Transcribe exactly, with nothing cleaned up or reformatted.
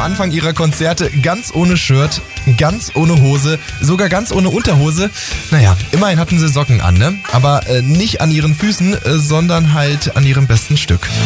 Anfang ihrer Konzerte ganz ohne Shirt, ganz ohne Hose, sogar ganz ohne Unterhose. Naja, immerhin hatten sie Socken an, ne? Aber äh, nicht an ihren Füßen, äh, sondern halt an ihrem besten Stück.